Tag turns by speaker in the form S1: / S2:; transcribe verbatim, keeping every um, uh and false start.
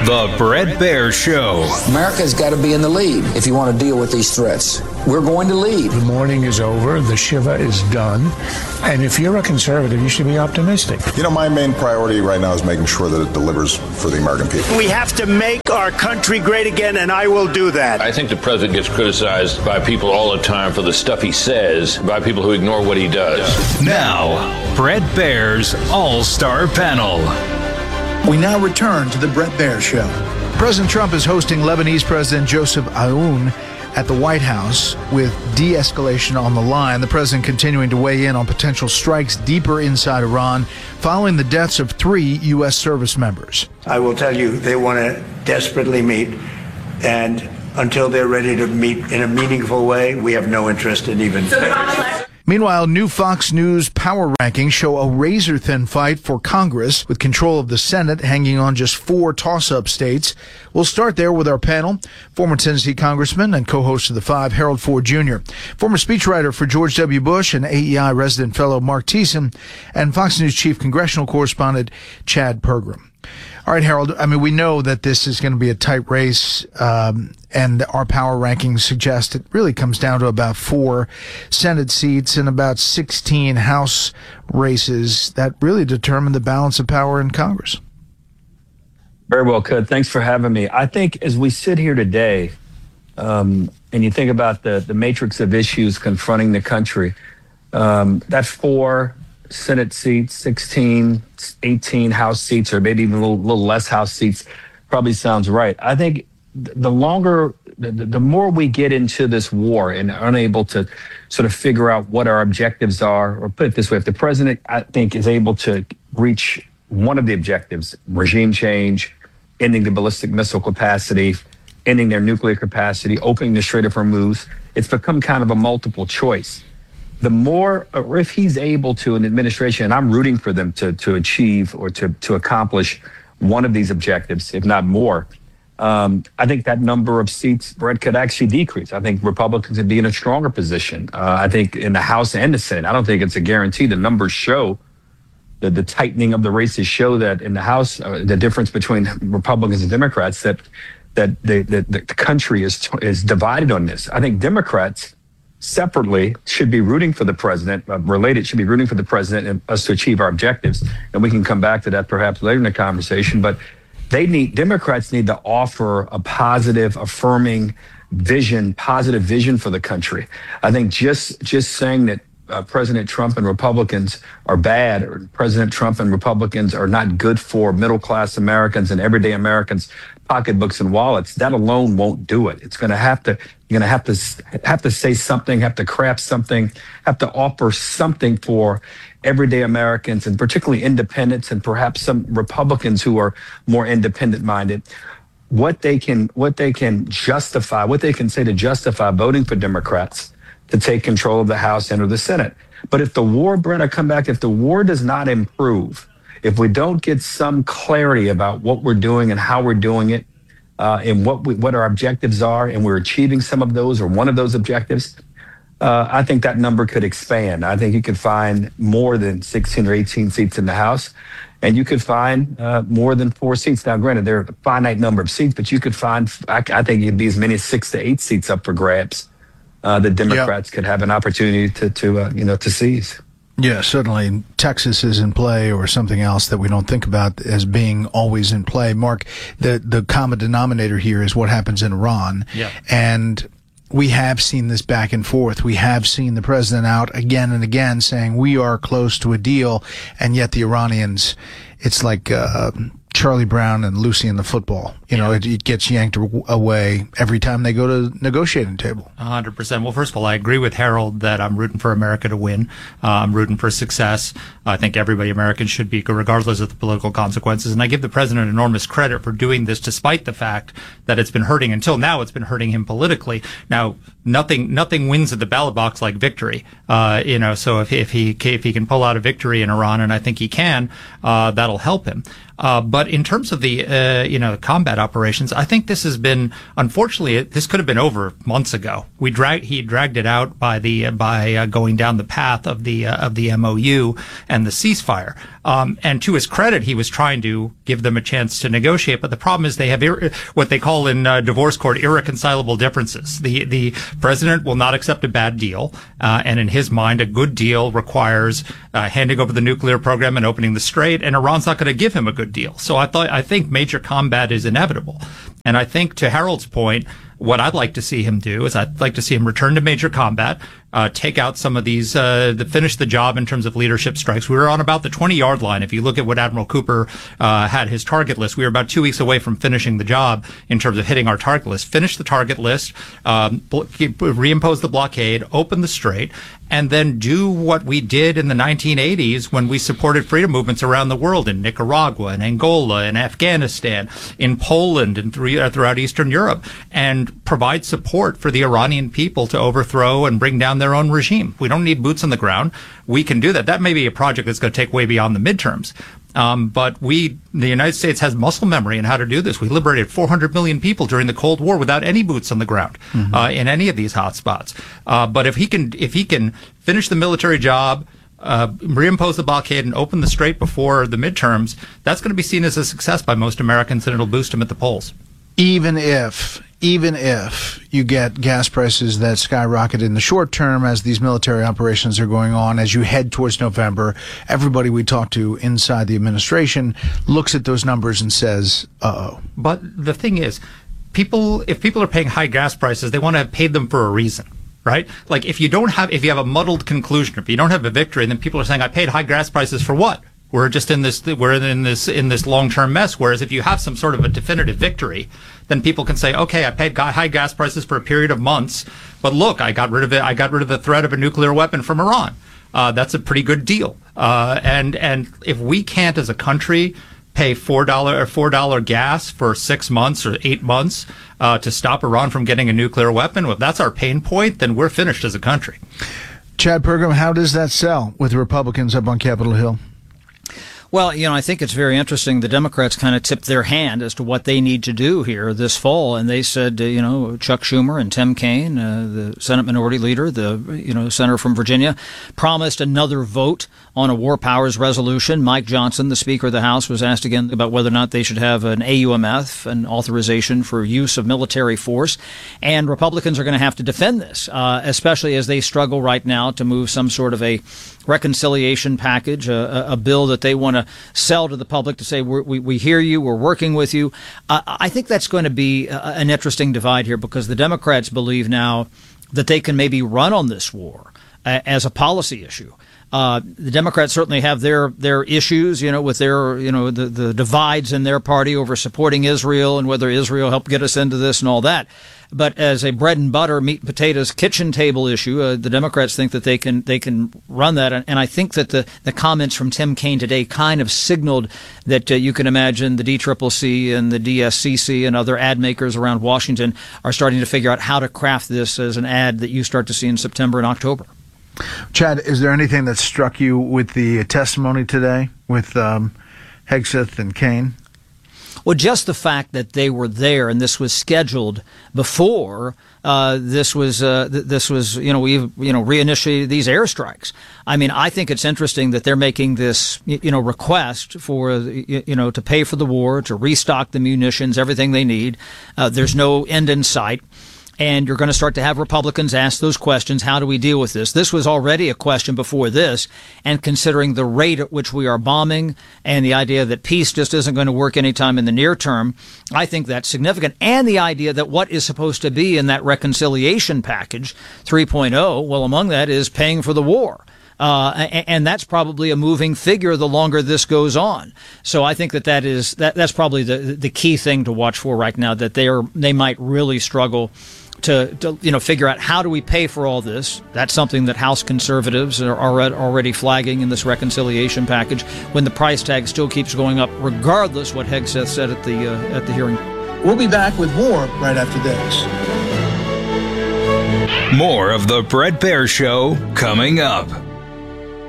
S1: The Bret Baier Show.
S2: America's got to be in the lead if you want to deal with these threats. We're going to lead.
S3: The mourning is over. The Shiva is done. And if you're a conservative, you should be optimistic.
S4: You know, my main priority right now is making sure that it delivers for the American people.
S5: We have to make our country great again, and I will do that.
S6: I think the president gets criticized by people all the time for the stuff he says, by people who ignore what he does.
S1: Now, Bret Baier's All-Star Panel.
S7: We now return to the Bret Baier Show.
S8: President Trump is hosting Lebanese President Joseph Aoun at the White House with de-escalation on the line. The president continuing to weigh in on potential strikes deeper inside Iran following the deaths of three U S service members.
S5: I will tell you, they want to desperately meet, and until they're ready to meet in a meaningful way, we have no interest in even...
S8: Meanwhile, new Fox News power rankings show a razor-thin fight for Congress, with control of the Senate hanging on just four toss-up states. We'll start there with our panel. Former Tennessee Congressman and co-host of The Five, Harold Ford Junior Former speechwriter for George W. Bush and A E I resident fellow Mark Thiessen, and Fox News chief congressional correspondent Chad Pergram. All right, Harold, I mean, we know that this is going to be a tight race, um, and our power rankings suggest it really comes down to about four Senate seats and about sixteen House races that really determine the balance of power in Congress.
S9: Very well, could. Thanks for having me. I think as we sit here today, um, and you think about the, the matrix of issues confronting the country, um, that four Senate seats, sixteen, eighteen House seats, or maybe even a little, little less House seats probably sounds right. I think the longer, the, the more we get into this war and are unable to sort of figure out what our objectives are, or put it this way, if the president, I think, is able to reach one of the objectives, regime change, ending the ballistic missile capacity, ending their nuclear capacity, opening the Strait of Hormuz, it's become kind of a multiple choice. The more, or if he's able to, an administration, and I'm rooting for them to to achieve or to to accomplish one of these objectives, if not more, um, I think that number of seats, Brett, could actually decrease. I think Republicans would be in a stronger position. Uh, I think in the House and the Senate, I don't think it's a guarantee. The numbers show, the, the tightening of the races show that in the House, uh, the difference between Republicans and Democrats, that that the, the, the country is is divided on this. I think Democrats separately should be rooting for the president, uh, related should be rooting for the president and us to achieve our objectives. And we can come back to that perhaps later in the conversation. But they need, Democrats need to offer a positive, affirming vision, positive vision for the country. I think just just saying that uh, President Trump and Republicans are bad, or President Trump and Republicans are not good for middle-class Americans and everyday Americans' pocketbooks and wallets, that alone won't do it. It's going to have to, you're going to have to have to say something, have to craft something, have to offer something for everyday Americans, and particularly independents and perhaps some Republicans who are more independent-minded, what they can, what they can justify, what they can say to justify voting for Democrats to take control of the House and or the Senate. But if the war, Brent, I come back, if the war does not improve, if we don't get some clarity about what we're doing and how we're doing it, uh, and what we, what our objectives are, and we're achieving some of those or one of those objectives, uh, I think that number could expand. I think you could find more than sixteen or eighteen seats in the House, and you could find uh, more than four seats. Now, granted, there are a finite number of seats, but you could find, I, I think it'd be as many as six to eight seats up for grabs. Uh, the Democrats yeah. could have an opportunity to, to uh, you know, to seize.
S8: Yeah, certainly Texas is in play, or something else that we don't think about as being always in play. Mark, the, the common denominator here is what happens in Iran.
S10: Yeah.
S8: And we have seen this back and forth. We have seen the president out again and again saying we are close to a deal, and yet the Iranians, it's like uh, Charlie Brown and Lucy in the football. You know, it, it gets yanked away every time they go to negotiating table.
S10: one hundred percent. Well, first of all, I agree with Harold that I'm rooting for America to win. Uh, I'm rooting for success. I think everybody American should be, regardless of the political consequences. And I give the president enormous credit for doing this, despite the fact that it's been hurting, until now, it's been hurting him politically. Now, nothing nothing wins at the ballot box like victory. Uh, you know, so if, if he if he can pull out a victory in Iran, and I think he can, uh, that'll help him. Uh, but in terms of the, uh, you know, combat operations, I think this has been, unfortunately, it, this could have been over months ago. We drag, he dragged it out by the, uh, by uh, going down the path of the, uh, of the M O U and the ceasefire. Um, and to his credit, he was trying to give them a chance to negotiate. But the problem is they have ir- what they call in uh, divorce court irreconcilable differences. The the president will not accept a bad deal, uh, and in his mind, a good deal requires uh, handing over the nuclear program and opening the strait. And Iran's not going to give him a good deal. So I thought I think major combat is inevitable. And I think to Harold's point, what I'd like to see him do is I'd like to see him return to major combat, uh, take out some of these, uh, the, finish the job in terms of leadership strikes. We were on about the twenty-yard line. If you look at what Admiral Cooper uh, had his target list, we were about two weeks away from finishing the job in terms of hitting our target list. Finish the target list, um, reimpose the blockade, open the strait, and then do what we did in the nineteen eighties when we supported freedom movements around the world in Nicaragua, in Angola, in Afghanistan, in Poland, and throughout Eastern Europe, and provide support for the Iranian people to overthrow and bring down their own regime. We don't need boots on the ground. We can do that. That may be a project that's going to take way beyond the midterms. Um, but we, the United States has muscle memory in how to do this. We liberated four hundred million people during the Cold War without any boots on the ground, mm-hmm. uh, in any of these hotspots. Uh, but if he can, if he can finish the military job, uh, reimpose the blockade and open the strait before the midterms, that's going to be seen as a success by most Americans, and it'll boost him at the polls.
S8: Even if, even if you get gas prices that skyrocket in the short term as these military operations are going on, as you head towards November, everybody we talk to inside the administration looks at those numbers and says, uh-oh.
S10: But the thing is, people, if people are paying high gas prices, they want to have paid them for a reason. Right? Like if you don't have, if you have a muddled conclusion, if you don't have a victory, then people are saying, I paid high gas prices for what? We're just in this, we're in this, in this long-term mess. Whereas if you have some sort of a definitive victory, then people can say, okay, I paid high gas prices for a period of months, but look, I got rid of it. I got rid of the threat of a nuclear weapon from Iran. Uh, that's a pretty good deal. Uh, and, and if we can't as a country pay four dollars or four dollars gas for six months or eight months, uh, to stop Iran from getting a nuclear weapon, if that's our pain point, then we're finished as a country.
S8: Chad Pergram, how does that sell with the Republicans up on Capitol Hill?
S11: Well, you know, I think it's very interesting. The Democrats kind of tipped their hand as to what they need to do here this fall. And they said, uh, you know, Chuck Schumer and Tim Kaine, uh, the Senate Minority Leader, the, you know, senator from Virginia, promised another vote on a war powers resolution. Mike Johnson, the Speaker of the House, was asked again about whether or not they should have an A U M F, an authorization for use of military force. And Republicans are going to have to defend this, uh, especially as they struggle right now to move some sort of a reconciliation package, a, a bill that they want to sell to the public to say, we're, we we hear you, we're working with you. Uh, I think that's going to be a, an interesting divide here, because the Democrats believe now that they can maybe run on this war uh, as a policy issue. Uh, the Democrats certainly have their their issues, you know, with their, you know, the, the divides in their party over supporting Israel and whether Israel helped get us into this and all that. But as a bread and butter, meat and potatoes kitchen table issue, uh, the Democrats think that they can they can run that. And, and I think that the, the comments from Tim Kaine today kind of signaled that uh, you can imagine the D C C C and the D S C C and other ad makers around Washington are starting to figure out how to craft this as an ad that you start to see in September and October.
S8: Chad, is there anything that struck you with the testimony today with um, Hegseth and Kaine?
S11: Well, just the fact that they were there and this was scheduled before uh, this was uh, th- this was you know we've you know reinitiated these airstrikes. I mean, I think it's interesting that they're making this you know request for you know to pay for the war, to restock the munitions, everything they need. Uh, there's no end in sight. And you're going to start to have Republicans ask those questions. How do we deal with this? This was already a question before this. And considering the rate at which we are bombing and the idea that peace just isn't going to work anytime in the near term, I think that's significant. And the idea that what is supposed to be in that reconciliation package three point oh, well, among that is paying for the war. Uh, and that's probably a moving figure the longer this goes on. So I think that that is that that's probably the the key thing to watch for right now, that they are they might really struggle to, to you know figure out how do we pay for all this. That's something that House conservatives are already flagging in this reconciliation package, when the price tag still keeps going up, regardless what Hegseth said at the uh, at the hearing.
S7: We'll be back with more right after this.
S1: More of the Bret Baier Show coming up.